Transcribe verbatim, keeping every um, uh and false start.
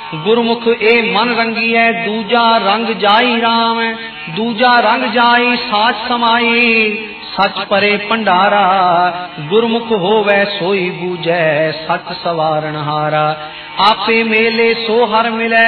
गुरमुख ए मन रंगी है, दूजा रंग जाई राम है, दूजा रंग जाई साच समाई, सच परे भंडारा, गुरमुख होवे सोई बूझै, सच सवारण हारा। आपे मेले सो हर मिलै,